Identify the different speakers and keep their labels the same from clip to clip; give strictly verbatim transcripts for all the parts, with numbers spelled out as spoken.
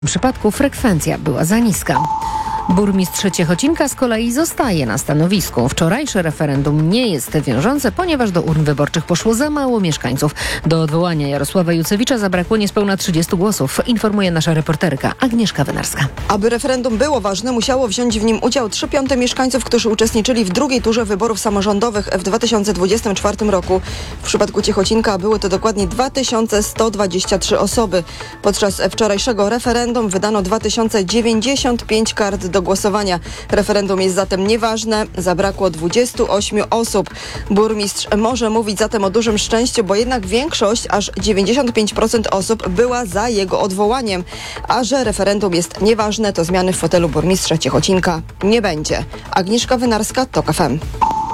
Speaker 1: W przypadku frekwencja była za niska. Burmistrz Ciechocinka z kolei zostaje na stanowisku. Wczorajsze referendum nie jest wiążące, ponieważ do urn wyborczych poszło za mało mieszkańców. Do odwołania Jarosława Jucewicza zabrakło niespełna trzydziestu głosów, informuje nasza reporterka Agnieszka Wynarska.
Speaker 2: Aby referendum było ważne, musiało wziąć w nim udział trzy piąte mieszkańców, którzy uczestniczyli w drugiej turze wyborów samorządowych w dwa tysiące dwudziestym czwartym roku. W przypadku Ciechocinka były to dokładnie dwa tysiące sto dwadzieścia trzy osoby. Podczas wczorajszego referendum wydano dwa tysiące dziewięćdziesiąt pięć kart do głosowania. Referendum jest zatem nieważne. Zabrakło dwudziestu ośmiu osób. Burmistrz może mówić zatem o dużym szczęściu, bo jednak większość, aż dziewięćdziesiąt pięć procent osób była za jego odwołaniem. A że referendum jest nieważne, to zmiany w fotelu burmistrza Ciechocinka nie będzie. Agnieszka Wynarska, TOK F M.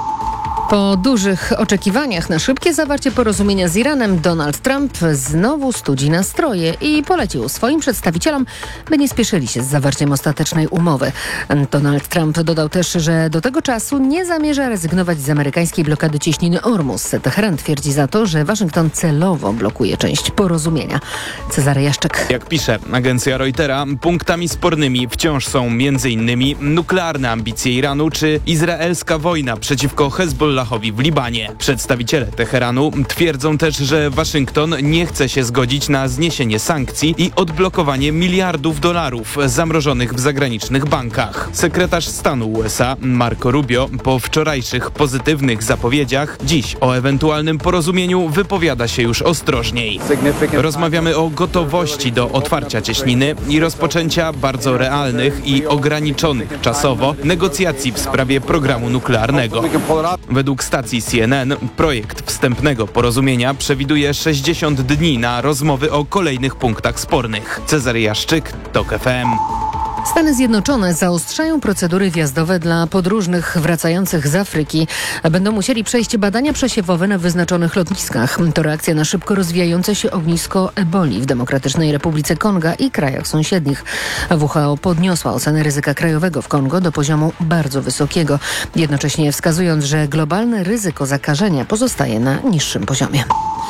Speaker 1: Po dużych oczekiwaniach na szybkie zawarcie porozumienia z Iranem, Donald Trump znowu studzi nastroje i polecił swoim przedstawicielom, by nie spieszyli się z zawarciem ostatecznej umowy. Donald Trump dodał też, że do tego czasu nie zamierza rezygnować z amerykańskiej blokady cieśniny Ormus. Teheran twierdzi za to, że Waszyngton celowo blokuje część porozumienia. Cezary Jaszczyk.
Speaker 3: Jak pisze agencja Reutera, punktami spornymi wciąż są m.in. nuklearne ambicje Iranu czy izraelska wojna przeciwko Hezbollah w Libanie. Przedstawiciele Teheranu twierdzą też, że Waszyngton nie chce się zgodzić na zniesienie sankcji i odblokowanie miliardów dolarów zamrożonych w zagranicznych bankach. Sekretarz stanu U S A Marco Rubio po wczorajszych pozytywnych zapowiedziach dziś o ewentualnym porozumieniu wypowiada się już ostrożniej. Rozmawiamy o gotowości do otwarcia cieśniny i rozpoczęcia bardzo realnych i ograniczonych czasowo negocjacji w sprawie programu nuklearnego. Według stacji C N N projekt wstępnego porozumienia przewiduje sześćdziesiąt dni na rozmowy o kolejnych punktach spornych. Cezary Jaszczyk, TOK F M.
Speaker 1: Stany Zjednoczone zaostrzają procedury wjazdowe dla podróżnych wracających z Afryki. Będą musieli przejść badania przesiewowe na wyznaczonych lotniskach. To reakcja na szybko rozwijające się ognisko eboli w Demokratycznej Republice Konga i krajach sąsiednich. W H O podniosła ocenę ryzyka krajowego w Kongo do poziomu bardzo wysokiego, jednocześnie wskazując, że globalne ryzyko zakażenia pozostaje na niższym poziomie.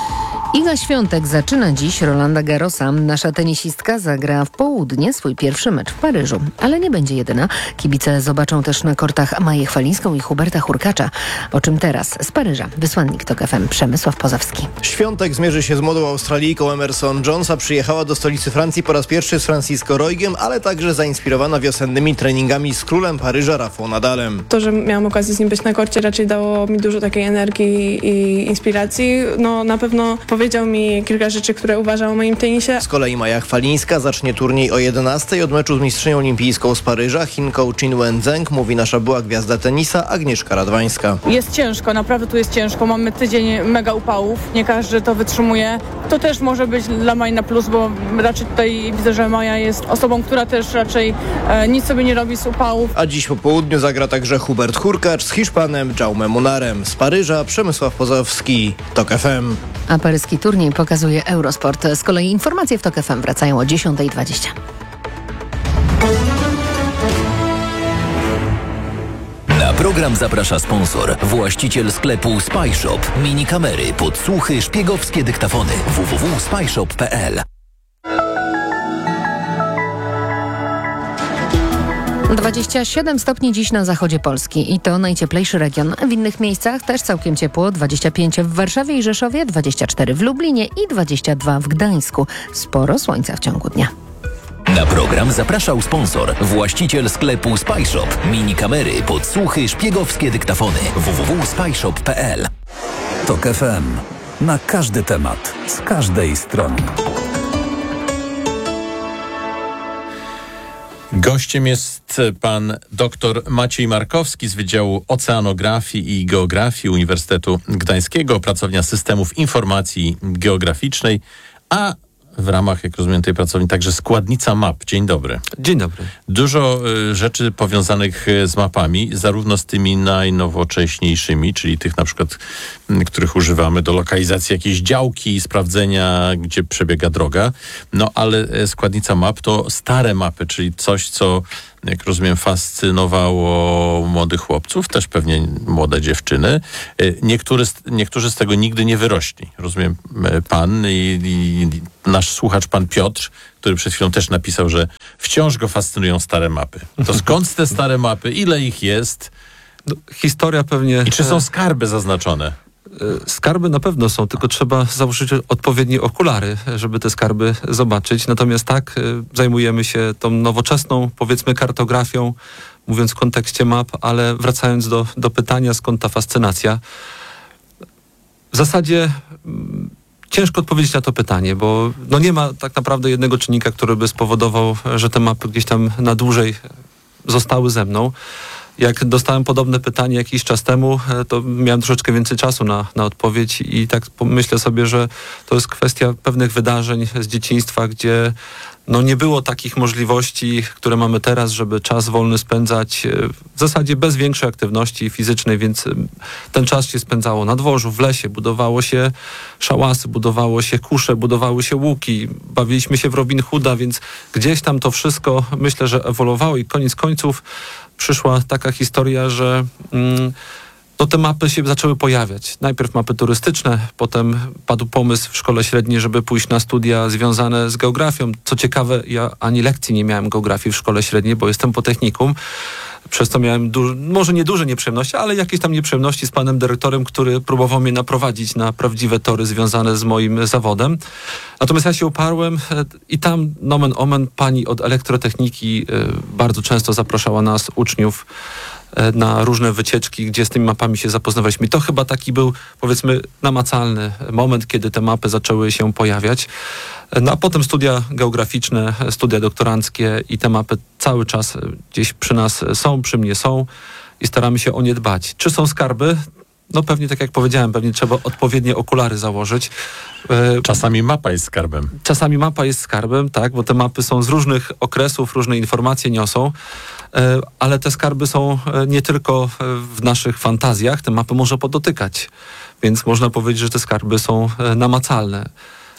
Speaker 1: Iga Świątek zaczyna dziś Rolanda Garrosa. Nasza tenisistka zagra w południe swój pierwszy mecz w Paryżu. Ale nie będzie jedyna. Kibice zobaczą też na kortach Maję Chwalińską i Huberta Hurkacza. O czym teraz z Paryża wysłannik TOK F M Przemysław Pozowski.
Speaker 4: Świątek zmierzy się z młodą Australijką Emerson Jonesa. Przyjechała do stolicy Francji po raz pierwszy z Francisco Roygiem, ale także zainspirowana wiosennymi treningami z królem Paryża Rafaą Nadalem.
Speaker 5: To, że miałam okazję z nim być na korcie, raczej dało mi dużo takiej energii i inspiracji. No na pewno powiedział mi kilka rzeczy, które uważał o moim tenisie.
Speaker 4: Z kolei Maja Chwalińska zacznie turniej o jedenastej od meczu z mistrzynią olimpijską z Paryża, Chinką Qin Wenzheng, mówi nasza była gwiazda tenisa Agnieszka Radwańska.
Speaker 6: Jest ciężko, naprawdę tu jest ciężko. Mamy tydzień mega upałów. Nie każdy to wytrzymuje. To też może być dla Maji na plus, bo raczej tutaj widzę, że Maja jest osobą, która też raczej e, nic sobie nie robi z upałów.
Speaker 4: A dziś po południu zagra także Hubert Hurkacz z Hiszpanem Jaume Munarem. Z Paryża Przemysław Pozowski, TOK F M.
Speaker 1: A paryski turniej pokazuje Eurosport. Z kolei informacje w TOK F M wracają o dziesiąta dwadzieścia.
Speaker 7: Na program zaprasza sponsor, właściciel sklepu Spyshop. Mini kamery, podsłuchy, szpiegowskie dyktafony. w w w kropka spyshop kropka p l.
Speaker 1: dwadzieścia siedem stopni dziś na zachodzie Polski i to najcieplejszy region. W innych miejscach też całkiem ciepło. dwadzieścia pięć w Warszawie i Rzeszowie, dwadzieścia cztery w Lublinie i dwadzieścia dwa w Gdańsku. Sporo słońca w ciągu dnia.
Speaker 7: Na program zapraszał sponsor, właściciel sklepu Spyshop. Mini kamery, podsłuchy, szpiegowskie dyktafony. w w w kropka spyshop kropka p l.
Speaker 8: TOK F M. Na każdy temat, z każdej strony.
Speaker 9: Gościem jest pan dr Maciej Markowski z Wydziału Oceanografii i Geografii Uniwersytetu Gdańskiego, pracownia systemów informacji geograficznej, a w ramach, jak rozumiem, tej pracowni także składnica map. Dzień dobry.
Speaker 10: Dzień dobry.
Speaker 9: Dużo y, rzeczy powiązanych y, z mapami, zarówno z tymi najnowocześniejszymi, czyli tych na przykład, y, których używamy do lokalizacji jakiejś działki i sprawdzenia, gdzie przebiega droga. No ale y, składnica map to stare mapy, czyli coś, co jak rozumiem, fascynowało młodych chłopców, też pewnie młode dziewczyny. Niektóry, niektórzy z tego nigdy nie wyrośli. Rozumiem, pan i, i nasz słuchacz, pan Piotr, który przed chwilą też napisał, że wciąż go fascynują stare mapy. To skąd te stare mapy? Ile ich jest?
Speaker 10: No, historia pewnie...
Speaker 9: I czy są skarby zaznaczone?
Speaker 10: Skarby na pewno są, tylko trzeba założyć odpowiednie okulary, żeby te skarby zobaczyć. Natomiast tak, zajmujemy się tą nowoczesną, powiedzmy, kartografią, mówiąc w kontekście map, ale wracając do, do pytania, skąd ta fascynacja. W zasadzie m, ciężko odpowiedzieć na to pytanie, bo no nie ma tak naprawdę jednego czynnika, który by spowodował, że te mapy gdzieś tam na dłużej zostały ze mną. Jak dostałem podobne pytanie jakiś czas temu, to miałem troszeczkę więcej czasu na, na odpowiedź i tak myślę sobie, że to jest kwestia pewnych wydarzeń z dzieciństwa, gdzie no nie było takich możliwości, które mamy teraz, żeby czas wolny spędzać w zasadzie bez większej aktywności fizycznej, więc ten czas się spędzało na dworzu, w lesie, budowało się szałasy, budowało się kusze, budowały się łuki, bawiliśmy się w Robin Hooda, więc gdzieś tam to wszystko myślę, że ewoluowało i koniec końców przyszła taka historia, że mm, no te mapy się zaczęły pojawiać. Najpierw mapy turystyczne, potem padł pomysł w szkole średniej, żeby pójść na studia związane z geografią. Co ciekawe, ja ani lekcji nie miałem geografii w szkole średniej, bo jestem po technikum. Przez to miałem duży, może nie duże nieprzyjemności, ale jakieś tam nieprzyjemności z panem dyrektorem, który próbował mnie naprowadzić na prawdziwe tory związane z moim zawodem. Natomiast ja się uparłem i tam nomen omen pani od elektrotechniki bardzo często zapraszała nas, uczniów, na różne wycieczki, gdzie z tymi mapami się zapoznawaliśmy. I to chyba taki był, powiedzmy, namacalny moment, kiedy te mapy zaczęły się pojawiać. No a potem studia geograficzne, studia doktoranckie i te mapy cały czas gdzieś przy nas są, przy mnie są i staramy się o nie dbać. Czy są skarby? No pewnie, tak jak powiedziałem, pewnie trzeba odpowiednie okulary założyć.
Speaker 9: Czasami mapa jest skarbem.
Speaker 10: Czasami mapa jest skarbem, tak, bo te mapy są z różnych okresów, różne informacje niosą, ale te skarby są nie tylko w naszych fantazjach, te mapy można podotykać, więc można powiedzieć, że te skarby są namacalne.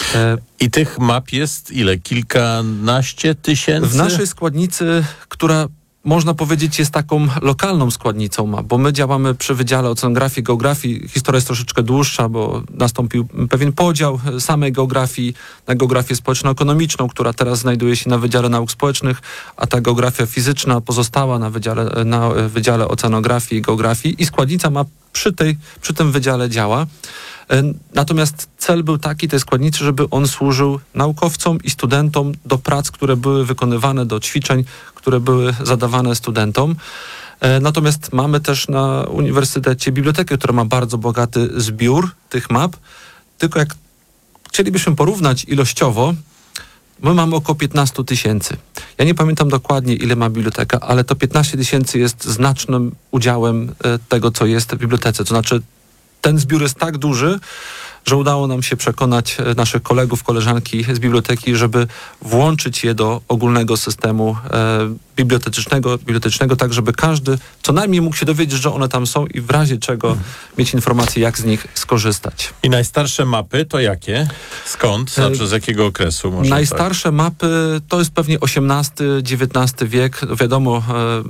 Speaker 9: I tych map jest ile? Kilkanaście tysięcy?
Speaker 10: W naszej składnicy, która można powiedzieć jest taką lokalną składnicą map, bo my działamy przy Wydziale Oceanografii, Geografii. Historia jest troszeczkę dłuższa, bo nastąpił pewien podział samej geografii na geografię społeczno-ekonomiczną, która teraz znajduje się na Wydziale Nauk Społecznych, a ta geografia fizyczna pozostała na Wydziale, na Wydziale Oceanografii i Geografii i składnica map przy, tej, przy tym wydziale działa. Natomiast cel był taki, tej składnicy, żeby on służył naukowcom i studentom do prac, które były wykonywane, do ćwiczeń, które były zadawane studentom. Natomiast mamy też na Uniwersytecie bibliotekę, która ma bardzo bogaty zbiór tych map. Tylko jak chcielibyśmy porównać ilościowo, my mamy około piętnaście tysięcy. Ja nie pamiętam dokładnie, ile ma biblioteka, ale to piętnaście tysięcy jest znacznym udziałem tego, co jest w bibliotece. To znaczy ten zbiór jest tak duży, że udało nam się przekonać naszych kolegów, koleżanki z biblioteki, żeby włączyć je do ogólnego systemu e, bibliotecznego, bibliotecznego, tak żeby każdy co najmniej mógł się dowiedzieć, że one tam są i w razie czego hmm. mieć informację, jak z nich skorzystać.
Speaker 9: I najstarsze mapy to jakie? Skąd? Znaczy z jakiego okresu? Może
Speaker 10: najstarsze tak? mapy to jest pewnie osiemnasty, dziewiętnasty wiek. Wiadomo,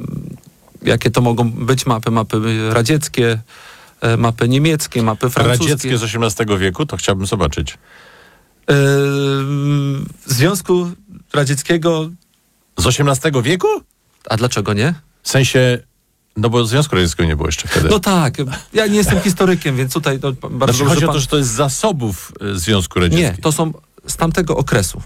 Speaker 10: e, jakie to mogą być mapy. Mapy radzieckie, mapy niemieckie, mapy francuskie.
Speaker 9: Radzieckie z osiemnastego wieku? To chciałbym zobaczyć.
Speaker 10: Yy, Związku Radzieckiego...
Speaker 9: Z osiemnastego wieku?
Speaker 10: A dlaczego nie?
Speaker 9: W sensie... No bo Związku Radzieckiego nie było jeszcze wtedy.
Speaker 10: No tak. Ja nie jestem historykiem, więc tutaj... No, bardzo
Speaker 9: znaczy, chodzi pan... o to, że to jest z zasobów Związku Radzieckiego.
Speaker 10: Nie, to są z tamtego okresu.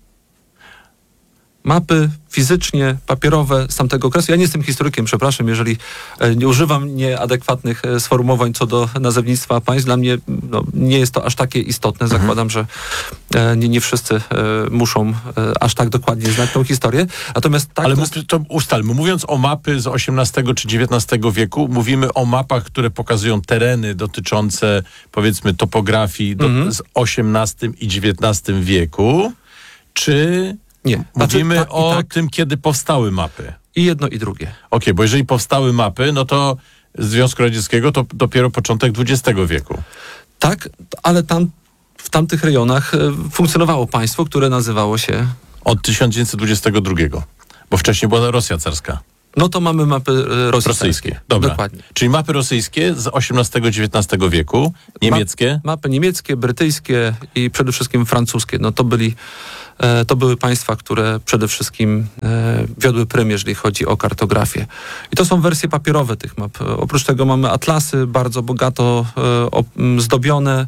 Speaker 10: Mapy fizycznie, papierowe z tamtego okresu. Ja nie jestem historykiem, przepraszam, jeżeli e, nie używam nieadekwatnych e, sformułowań co do nazewnictwa państw. Dla mnie no, nie jest to aż takie istotne. Mhm. Zakładam, że e, nie, nie wszyscy e, muszą e, aż tak dokładnie znać tą historię. Natomiast tak...
Speaker 9: Ale
Speaker 10: to...
Speaker 9: mów, to ustalmy. Mówiąc o mapy z osiemnastego czy dziewiętnastego wieku, mówimy o mapach, które pokazują tereny dotyczące, powiedzmy, topografii do, mhm. z osiemnastym i dziewiętnastym wieku, czy...
Speaker 10: Nie.
Speaker 9: Mówimy
Speaker 10: znaczy, ta,
Speaker 9: o
Speaker 10: tak.
Speaker 9: tym, kiedy powstały mapy.
Speaker 10: I jedno, i drugie.
Speaker 9: Okej, okay, bo jeżeli powstały mapy, no to Związku Radzieckiego to dopiero początek dwudziestego wieku.
Speaker 10: Tak, ale tam w tamtych rejonach funkcjonowało państwo, które nazywało się...
Speaker 9: Od tysiąc dziewięćset dwudziestego drugiego. Bo wcześniej była Rosja carska.
Speaker 10: No to mamy mapy e, rosyjskie.
Speaker 9: Rosyjskie. Dobra.
Speaker 10: Dokładnie.
Speaker 9: Czyli mapy rosyjskie z osiemnastego dziewiętnastego wieku, niemieckie.
Speaker 10: Map, mapy niemieckie, brytyjskie i przede wszystkim francuskie. No to byli, e, to były państwa, które przede wszystkim e, wiodły prym, jeżeli chodzi o kartografię. I to są wersje papierowe tych map. E, oprócz tego mamy atlasy bardzo bogato e, o, m, zdobione.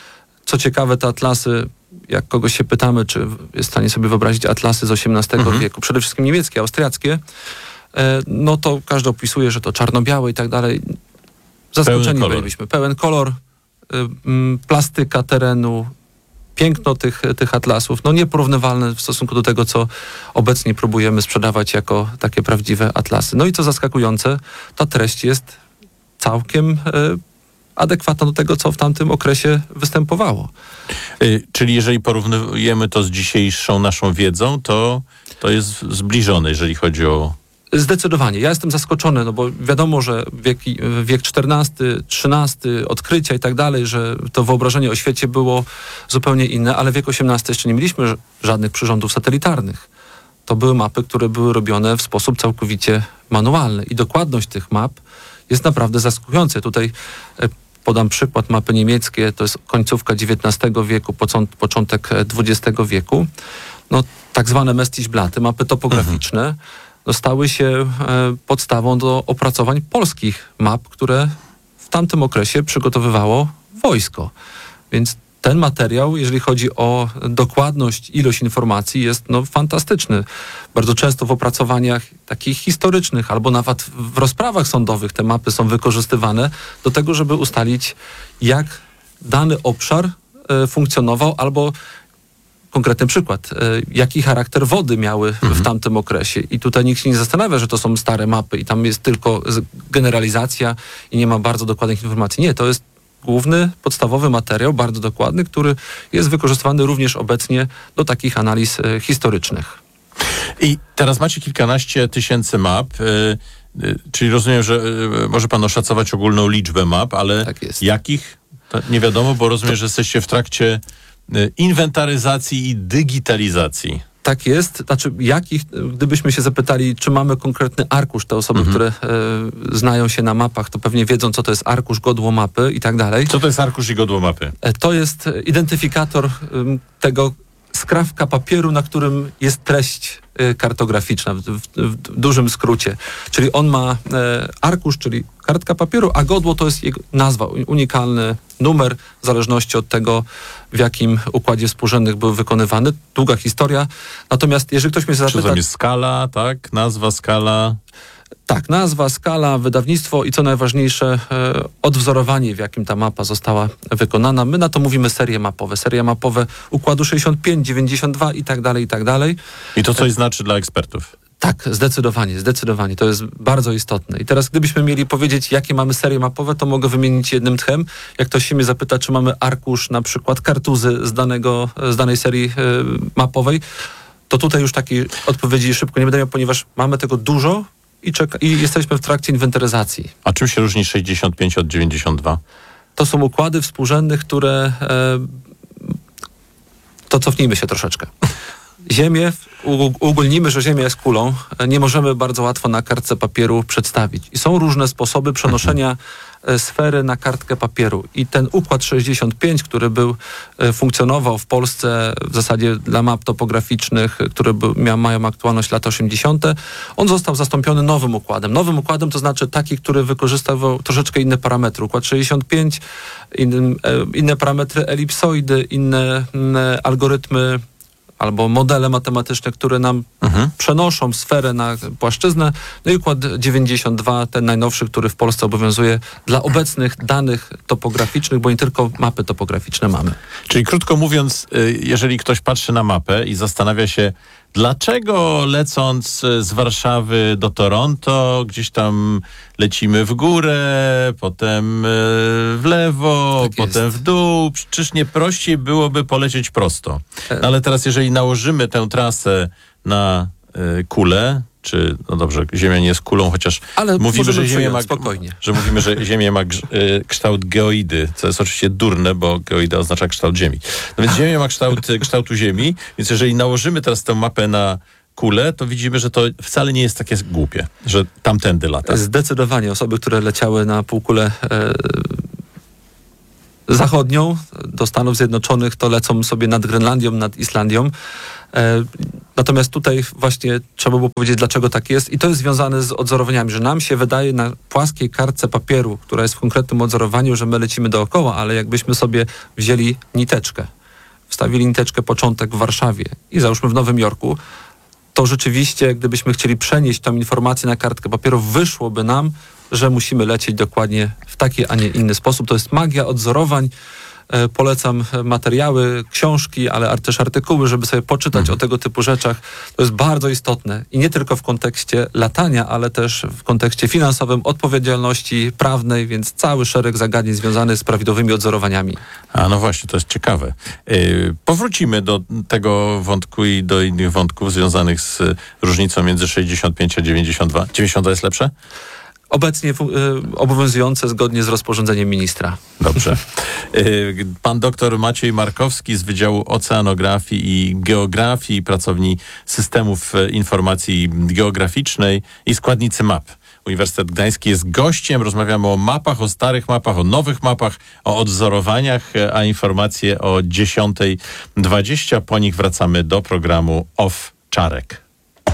Speaker 10: Co ciekawe, te atlasy, jak kogoś się pytamy, czy jest w stanie sobie wyobrazić atlasy z osiemnastego
Speaker 9: Mhm.
Speaker 10: wieku, przede wszystkim niemieckie, austriackie, e, no to każdy opisuje, że to czarno-białe i tak dalej. Zaskoczeni
Speaker 9: Pełen kolor.
Speaker 10: byliśmy. Pełen kolor, y, m, plastyka terenu, piękno tych, tych atlasów, no nieporównywalne w stosunku do tego, co obecnie próbujemy sprzedawać jako takie prawdziwe atlasy. No i co zaskakujące, ta treść jest całkiem y, adekwatna do tego, co w tamtym okresie występowało.
Speaker 9: Y, czyli jeżeli porównujemy to z dzisiejszą naszą wiedzą, to, to jest zbliżone, jeżeli chodzi o...
Speaker 10: Zdecydowanie. Ja jestem zaskoczony, no bo wiadomo, że wiek, wiek czternasty, trzynasty, odkrycia i tak dalej, że to wyobrażenie o świecie było zupełnie inne, ale wiek osiemnasty jeszcze nie mieliśmy ż- żadnych przyrządów satelitarnych. To były mapy, które były robione w sposób całkowicie manualny i dokładność tych map jest naprawdę zaskakująca. Tutaj e, podam przykład, mapy niemieckie, to jest końcówka dziewiętnastego wieku, pocą- początek dwudziestego wieku. No, tak zwane Mestichblaty, mapy topograficzne, mhm. no, stały się e, podstawą do opracowań polskich map, które w tamtym okresie przygotowywało wojsko. Więc ten materiał, jeżeli chodzi o dokładność, ilość informacji, jest no, fantastyczny. Bardzo często w opracowaniach takich historycznych albo nawet w rozprawach sądowych te mapy są wykorzystywane do tego, żeby ustalić, jak dany obszar e, funkcjonował albo konkretny przykład, e, jaki charakter wody miały mhm. w tamtym okresie. I tutaj nikt się nie zastanawia, że to są stare mapy i tam jest tylko generalizacja i nie ma bardzo dokładnych informacji. Nie, to jest główny, podstawowy materiał, bardzo dokładny, który jest wykorzystywany również obecnie do takich analiz e, historycznych.
Speaker 9: I teraz macie kilkanaście tysięcy map, y, y, czyli rozumiem, że y, może pan oszacować ogólną liczbę map, ale
Speaker 10: Tak jest.
Speaker 9: jakich? To nie wiadomo, bo rozumiem, że jesteście w trakcie y, inwentaryzacji i digitalizacji.
Speaker 10: Tak jest. Znaczy, jakich, gdybyśmy się zapytali, czy mamy konkretny arkusz, te osoby,
Speaker 9: Mhm.
Speaker 10: które e, znają się na mapach, to pewnie wiedzą, co to jest arkusz, godło mapy i tak dalej.
Speaker 9: Co to jest arkusz i godło mapy?
Speaker 10: E, to jest identyfikator em, tego skrawka papieru, na którym jest treść e, kartograficzna, w, w, w dużym skrócie. Czyli on ma e, arkusz, czyli kartka papieru, a godło to jest jego nazwa, unikalny numer, w zależności od tego, w jakim układzie współrzędnych był wykonywany. Długa historia. Natomiast jeżeli ktoś mnie
Speaker 9: Czy
Speaker 10: zapyta...
Speaker 9: to jest skala, tak? Nazwa, skala...
Speaker 10: Tak, nazwa, skala, wydawnictwo i co najważniejsze, e, odwzorowanie, w jakim ta mapa została wykonana. My na to mówimy serie mapowe. Serie mapowe układu sześćdziesiąt pięć, dziewięćdziesiąt dwa i tak dalej, i tak dalej.
Speaker 9: I to coś znaczy dla ekspertów?
Speaker 10: Tak, zdecydowanie, zdecydowanie. To jest bardzo istotne. I teraz gdybyśmy mieli powiedzieć, jakie mamy serie mapowe, to mogę wymienić jednym tchem. Jak ktoś się mnie zapyta, czy mamy arkusz, na przykład kartuzy z, danego, z danej serii e, mapowej, to tutaj już takiej odpowiedzi szybko nie będę miał, ponieważ mamy tego dużo i, czeka, i jesteśmy w trakcie inwentaryzacji.
Speaker 9: A czym się różni sześćdziesiąt pięć od dziewięćdziesiąt dwa?
Speaker 10: To są układy współrzędnych, które... E, to cofnijmy się troszeczkę. Ziemię, uogólnimy, że Ziemia jest kulą, nie możemy bardzo łatwo na kartce papieru przedstawić. I są różne sposoby przenoszenia sfery na kartkę papieru. I ten układ sześćdziesiąt pięć, który był, funkcjonował w Polsce w zasadzie dla map topograficznych, które by, mia, mają aktualność lat osiemdziesiąte, on został zastąpiony nowym układem. Nowym układem to znaczy taki, który wykorzystywał troszeczkę inne parametry. Układ sześćdziesiąt pięć, in, inne parametry elipsoidy, inne, inne algorytmy albo modele matematyczne, które nam mhm. przenoszą sferę na płaszczyznę. No i układ dziewięćdziesiąt dwa, ten najnowszy, który w Polsce obowiązuje dla obecnych danych topograficznych, bo nie tylko mapy topograficzne mamy.
Speaker 9: Czyli krótko mówiąc, jeżeli ktoś patrzy na mapę i zastanawia się, dlaczego lecąc z Warszawy do Toronto, gdzieś tam lecimy w górę, potem w lewo, tak potem jest. w dół. Przecież nie prościej byłoby polecieć prosto. No ale teraz jeżeli nałożymy tę trasę na y, kulę, czy, no dobrze, Ziemia nie jest kulą, chociaż
Speaker 10: ale
Speaker 9: mówimy, że Ziemia ma,
Speaker 10: spokojnie.
Speaker 9: że mówimy, że Ziemia ma grz, y, kształt geoidy, co jest oczywiście durne, bo geoida oznacza kształt Ziemi. No więc Ziemia ma kształt kształtu Ziemi, więc jeżeli nałożymy teraz tę mapę na kule, to widzimy, że to wcale nie jest takie głupie, że tamtędy lata.
Speaker 10: Zdecydowanie osoby, które leciały na półkulę e, zachodnią do Stanów Zjednoczonych, to lecą sobie nad Grenlandią, nad Islandią. E, natomiast tutaj właśnie trzeba było powiedzieć, dlaczego tak jest. I to jest związane z odzorowaniami, że nam się wydaje na płaskiej kartce papieru, która jest w konkretnym odzorowaniu, że my lecimy dookoła, ale jakbyśmy sobie wzięli niteczkę, wstawili niteczkę początek w Warszawie i załóżmy w Nowym Jorku, to rzeczywiście, gdybyśmy chcieli przenieść tą informację na kartkę papieru, wyszłoby nam, że musimy lecieć dokładnie w taki, a nie inny sposób. To jest magia odzorowań. E, polecam materiały, książki, ale też artykuły, żeby sobie poczytać mhm. o tego typu rzeczach. To jest bardzo istotne i nie tylko w kontekście latania, ale też w kontekście finansowym, odpowiedzialności prawnej, więc cały szereg zagadnień związanych z prawidłowymi odzorowaniami.
Speaker 9: A no właśnie, to jest ciekawe. Yy, powrócimy do tego wątku i do innych wątków związanych z różnicą między sześćdziesiąt pięć a dziewięćdziesiąt dwa. dziewięćdziesiąt dwa jest lepsze?
Speaker 10: Obecnie y, obowiązujące zgodnie z rozporządzeniem ministra.
Speaker 9: Dobrze. Y, pan doktor Maciej Markowski z Wydziału Oceanografii i Geografii, pracowni systemów informacji geograficznej i składnicy map. Uniwersytet Gdański jest gościem. Rozmawiamy o mapach, o starych mapach, o nowych mapach, o odzorowaniach, a informacje o dziesiątej dwadzieścia. Po nich wracamy do programu Off Czarek.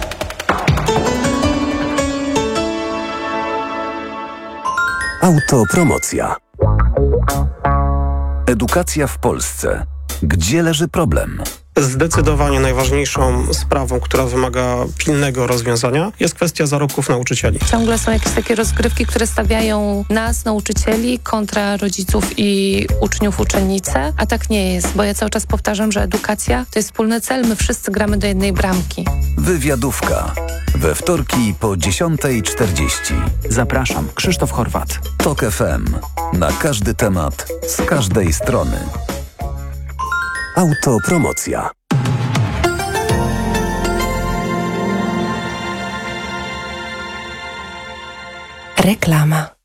Speaker 8: Autopromocja. Edukacja w Polsce. Gdzie leży problem?
Speaker 11: Zdecydowanie najważniejszą sprawą, która wymaga pilnego rozwiązania, jest kwestia zarobków nauczycieli.
Speaker 12: Ciągle są jakieś takie rozgrywki, które stawiają nas, nauczycieli, kontra rodziców i uczniów, uczennice, a tak nie jest, bo ja cały czas powtarzam, że edukacja to jest wspólny cel, my wszyscy gramy do jednej bramki.
Speaker 8: Wywiadówka. We wtorki po dziesiątej czterdzieści.
Speaker 13: Zapraszam, Krzysztof Chorwat.
Speaker 8: Tok F M. Na każdy temat, z każdej strony. Autopromocja.
Speaker 12: Reklama.